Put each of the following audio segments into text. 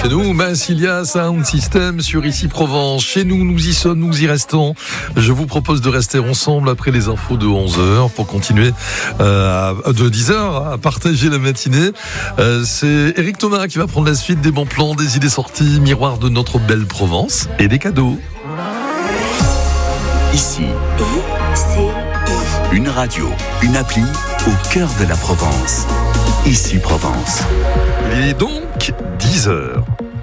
chez nous, Massilia Sound System sur Ici Provence. Chez nous, nous y sommes, nous y restons. Je vous propose de rester ensemble après les infos de 11h pour continuer de 10h à partager la matinée. C'est Eric Thomas qui va prendre la suite des bons plans, des idées sorties, miroir de notre belle Provence et des cadeaux. Ici, une radio, une appli au cœur de la Provence. Ici Provence. Il est donc 10h.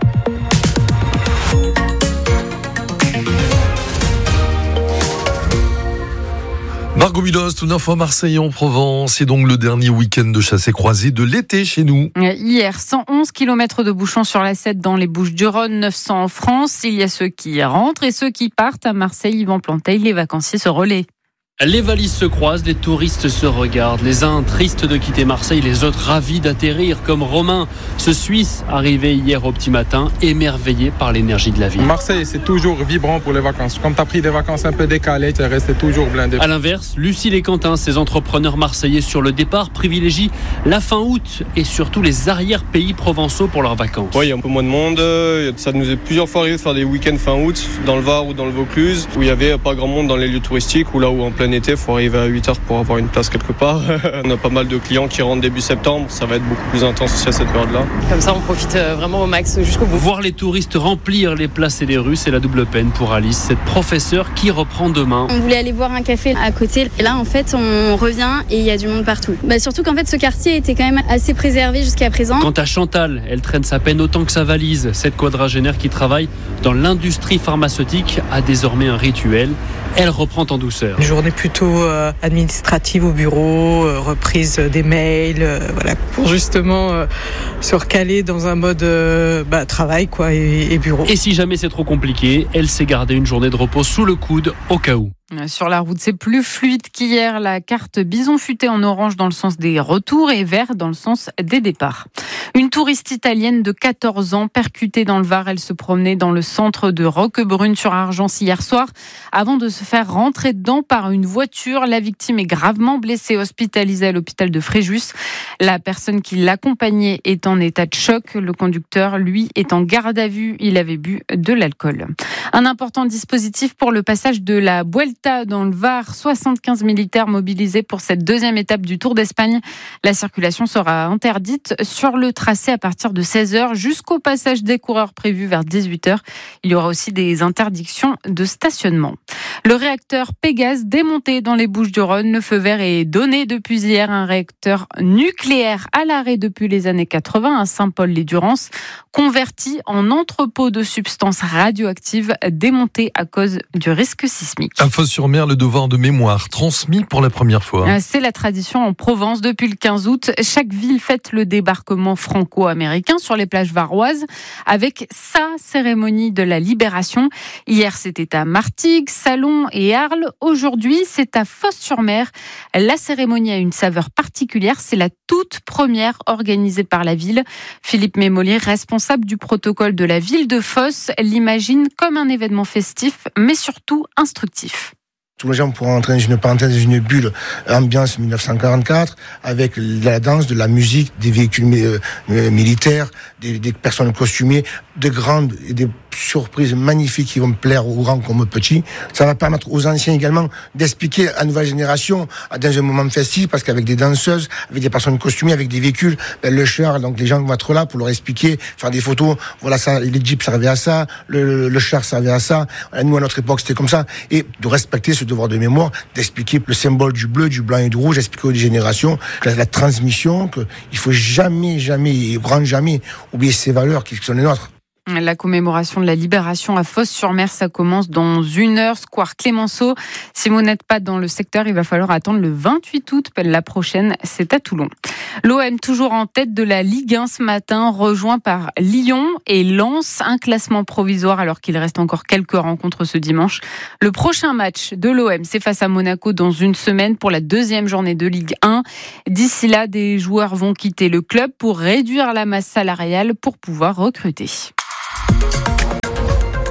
Margot Milos, tout neuf à Marseille en Provence. C'est donc le dernier week-end de chassé-croisé de l'été chez nous. Hier, 111 km de bouchons sur la 7 dans les Bouches-du-Rhône, 900 en France. Il y a ceux qui rentrent et ceux qui partent. À Marseille, Yvan Planteil, les vacanciers se relaient. Les valises se croisent, les touristes se regardent. Les uns tristes de quitter Marseille, les autres ravis d'atterrir, comme Romain, ce Suisse arrivé hier au petit matin, émerveillé par l'énergie de la ville. Marseille, c'est toujours vibrant pour les vacances. Comme tu as pris des vacances un peu décalées, tu es resté toujours blindé. A l'inverse, Lucille et Quentin, ces entrepreneurs marseillais sur le départ, privilégient la fin août et surtout les arrière-pays provençaux pour leurs vacances. Oui, il y a un peu moins de monde. Ça nous est plusieurs fois arrivé de faire des week-ends fin août dans le Var ou dans le Vaucluse, où il n'y avait pas grand monde dans les lieux touristiques, ou là où en plein été, il faut arriver à 8h pour avoir une place quelque part. On a pas mal de clients qui rentrent début septembre, ça va être beaucoup plus intense aussi à cette période-là. Comme ça, on profite vraiment au max jusqu'au bout. Voir les touristes remplir les places et les rues, c'est la double peine pour Alice, cette professeure qui reprend demain. On voulait aller boire un café à côté. Et là, en fait, on revient et il y a du monde partout. Surtout qu'en fait, ce quartier était quand même assez préservé jusqu'à présent. Quant à Chantal, elle traîne sa peine autant que sa valise. Cette quadragénaire qui travaille dans l'industrie pharmaceutique a désormais un rituel. Elle reprend en douceur. Une journée plutôt administrative au bureau, reprise des mails, pour justement se recaler dans un mode travail et bureau. Et si jamais c'est trop compliqué, elle s'est gardée une journée de repos sous le coude au cas où. Sur la route, c'est plus fluide qu'hier. La carte bison futé en orange dans le sens des retours et vert dans le sens des départs. Une touriste italienne de 14 ans percutée dans le Var. Elle se promenait dans le centre de Roquebrune sur Argence hier soir avant de se faire rentrer dedans par une voiture. La victime est gravement blessée, hospitalisée à l'hôpital de Fréjus. La personne qui l'accompagnait est en état de choc. Le conducteur, lui, est en garde à vue. Il avait bu de l'alcool. Un important dispositif pour le passage de la Vuelta dans le Var. 75 militaires mobilisés pour cette deuxième étape du Tour d'Espagne. La circulation sera interdite sur le tracé à partir de 16h jusqu'au passage des coureurs prévu vers 18h. Il y aura aussi des interdictions de stationnement. Le réacteur Pégase démonté dans les Bouches-du-Rhône. Le feu vert est donné depuis hier. Un réacteur nucléaire à l'arrêt depuis les années 80 à Saint-Paul-les-Durances, converti en entrepôt de substances radioactives, démonté à cause du risque sismique. À Fos-sur-Mer, le devoir de mémoire transmis pour la première fois. C'est la tradition en Provence depuis le 15 août. Chaque ville fête le débarquement franco-américain sur les plages varoises avec sa cérémonie de la libération. Hier, c'était à Martigues, Salon et Arles. Aujourd'hui, c'est à Fos-sur-Mer. La cérémonie a une saveur particulière. C'est la toute première organisée par la ville. Philippe Mémolier, responsable du protocole de la ville de Fos, l'imagine comme un événement festif, mais surtout instructif. Tous les gens pourront entrer dans une parenthèse, dans une bulle, ambiance 1944, avec de la danse, de la musique, des véhicules militaires, des personnes costumées, de grandes et des surprises magnifiques qui vont plaire aux grands comme aux petits. Ça va permettre aux anciens également d'expliquer à la nouvelle génération, dans un moment festif, parce qu'avec des danseuses, avec des personnes costumées, avec des véhicules, le char, donc les gens vont être là pour leur expliquer, faire des photos. Voilà, ça, les jeeps servaient à ça, le char servait à ça. Nous, à notre époque, c'était comme ça. Et de respecter ce devoir de mémoire, d'expliquer le symbole du bleu, du blanc et du rouge, expliquer aux générations la transmission, qu'il faut jamais, et grand jamais oublier ces valeurs qui sont les nôtres. La commémoration de la libération à Fos-sur-Mer, ça commence dans 1 heure, square Clémenceau. Si vous n'êtes pas dans le secteur, il va falloir attendre le 28 août. La prochaine, c'est à Toulon. L'OM, toujours en tête de la Ligue 1 ce matin, rejoint par Lyon et Lens. Un classement provisoire alors qu'il reste encore quelques rencontres ce dimanche. Le prochain match de l'OM, c'est face à Monaco dans 1 semaine pour la 2e journée de Ligue 1. D'ici là, des joueurs vont quitter le club pour réduire la masse salariale pour pouvoir recruter.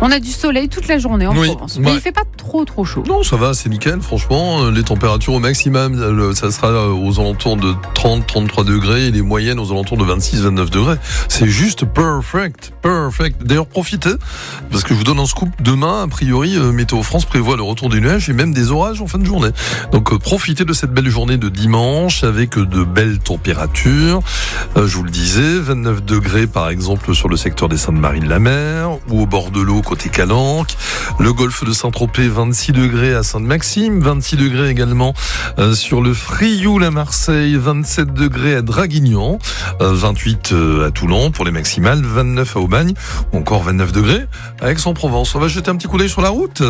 On a du soleil toute la journée en Provence. Mais il fait pas trop chaud. Non, ça va, c'est nickel. Franchement, les températures au maximum, ça sera aux alentours de 30-33 degrés et les moyennes aux alentours de 26-29 degrés. C'est juste perfect. D'ailleurs, profitez, parce que je vous donne un scoop. Demain, a priori, Météo France prévoit le retour des nuages et même des orages en fin de journée. Donc, profitez de cette belle journée de dimanche avec de belles températures. Je vous le disais, 29 degrés par exemple sur le secteur des Saintes-Maries-de-la-Mer ou au bord de l'eau côté Calanque. Le golfe de Saint-Tropez, 26 degrés à Sainte-Maxime, 26 degrés également sur le Frioul à Marseille, 27 degrés à Draguignan, 28 à Toulon pour les maximales, 29 à Aubagne, ou encore 29 degrés à Aix-en-Provence. On va jeter un petit coup d'œil sur la route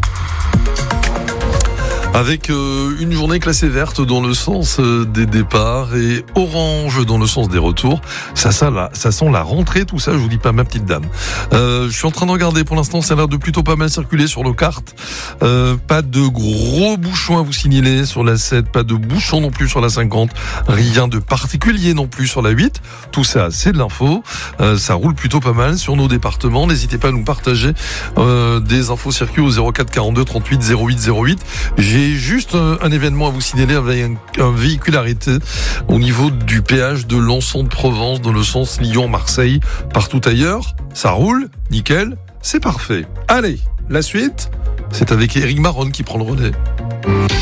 avec une journée classée verte dans le sens des départs et orange dans le sens des retours. Ça sent la rentrée, tout ça, je vous dis pas, ma petite dame. Je suis en train de regarder, pour l'instant, ça a l'air de plutôt pas mal circuler sur nos cartes. Pas de gros bouchons à vous signaler sur la 7, pas de bouchons non plus sur la 50, rien de particulier non plus sur la 8. Tout ça, c'est de l'info. Ça roule plutôt pas mal sur nos départements. N'hésitez pas à nous partager des infos circuits au 04 42 38 08 08. J'ai juste un événement à vous signaler avec un véhicule arrêté au niveau du péage de Lançon de Provence dans le sens Lyon-Marseille. Partout ailleurs, ça roule, nickel, c'est parfait. Allez, la suite, c'est avec Éric Maron qui prend le relais.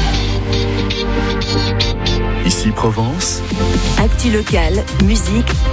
Ici Provence. Actu locale, musique,